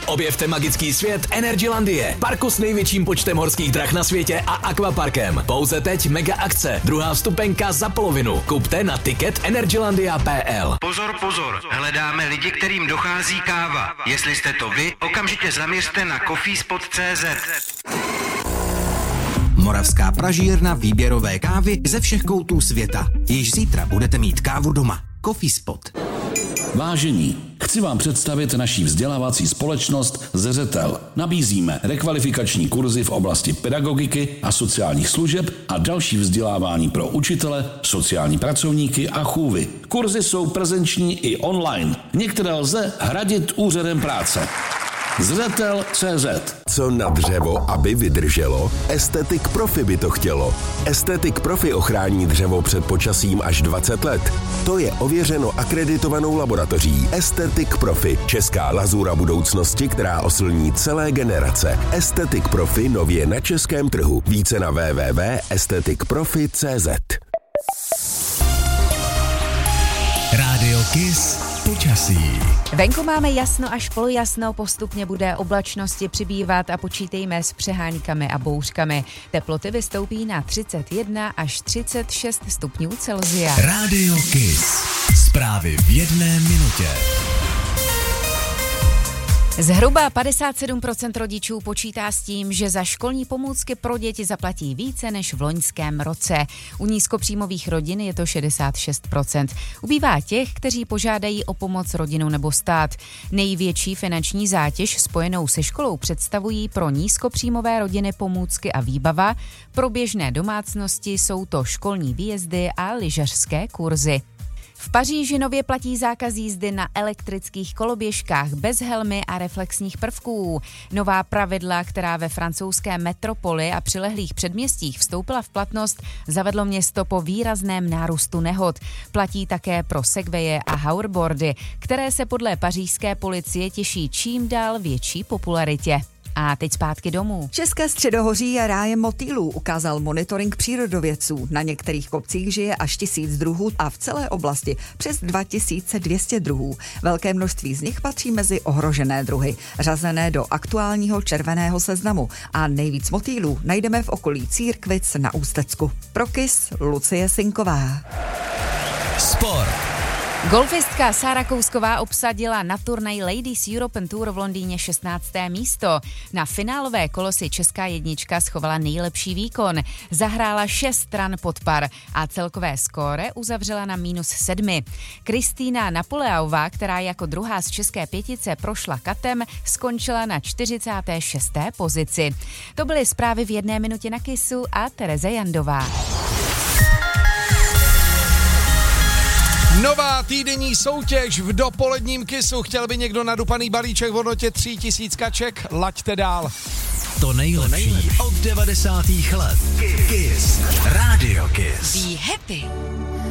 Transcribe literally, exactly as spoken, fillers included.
Objevte magický svět Energylandie, parku s největším počtem horských drah na světě a akvaparkem. Pouze teď mega akce, druhá vstupenka za polovinu. Kupte na ticket energylandia tečka p l. Pozor, pozor, hledáme lidi, kterým dochází káva. Jestli jste to vy, okamžitě zaměřte na coffeespot tečka cé zet. Moravská pražírna výběrové kávy ze všech koutů světa. Již zítra budete mít kávu doma. Coffeespot. Vážení, chci vám představit naší vzdělávací společnost Zeřetel. Nabízíme rekvalifikační kurzy v oblasti pedagogiky a sociálních služeb a další vzdělávání pro učitele, sociální pracovníky a chůvy. Kurzy jsou prezenční i online. Některé lze hradit úřadem práce. Zřetel tečka cé zet. Co na dřevo, aby vydrželo? Estetik Profi by to chtělo. Estetik Profi ochrání dřevo před počasím až dvacet let. To je ověřeno akreditovanou laboratoří. Estetik Profi, česká lazura budoucnosti, která oslní celé generace. Estetik Profi nově na českém trhu. Více na w w w tečka estetik profi tečka cé zet. Rádio Kiss počasí. Venku máme jasno až polojasno, postupně bude oblačnosti přibývat a počítejme s přeháňkami a bouřkami. Teploty vystoupí na třicet jedna až třicet šest stupňů Celsia. Rádio Kiss. Zprávy v jedné minutě. Zhruba padesát sedm procent rodičů počítá s tím, že za školní pomůcky pro děti zaplatí více než v loňském roce. U nízkopříjmových rodin je to šedesát šest procent. Ubývá těch, kteří požádají o pomoc rodinu nebo stát. Největší finanční zátěž spojenou se školou představují pro nízkopříjmové rodiny pomůcky a výbava. Pro běžné domácnosti jsou to školní výjezdy a lyžařské kurzy. V Paříži nově platí zákaz jízdy na elektrických koloběžkách bez helmy a reflexních prvků. Nová pravidla, která ve francouzské metropoli a přilehlých předměstích vstoupila v platnost, zavedlo město po výrazném nárůstu nehod. Platí také pro segwaye a hoverboardy, které se podle pařížské policie těší čím dál větší popularitě. A teď zpátky domů. České středohoří je rájem motýlů, ukázal monitoring přírodovědců. Na některých kopcích žije až tisíc druhů a v celé oblasti přes dva tisíce dvě stě druhů. Velké množství z nich patří mezi ohrožené druhy, řazené do aktuálního červeného seznamu. A nejvíc motýlů najdeme v okolí Církvic na Ústecku. Pro Kiss Lucie Sinková. Sport. Golfistka Sára Kousková obsadila na turnaji Ladies European Tour v Londýně šestnácté místo. Na finálové kolo si česká jednička schovala nejlepší výkon. Zahrála šest ran pod par a celkové skóre uzavřela na minus sedmi. Kristýna Napoleová, která jako druhá z české pětice prošla katem, skončila na čtyřicáté šesté pozici. To byly zprávy v jedné minutě na Kissu a Tereza Jandová. Nová týdenní soutěž v dopoledním Kissu. Chtěl by někdo nadupaný balíček v hodnotě tři tisíce kaček? Laďte dál. To nejlepší od devadesátých let. Kiss. Radio Kiss. Be happy.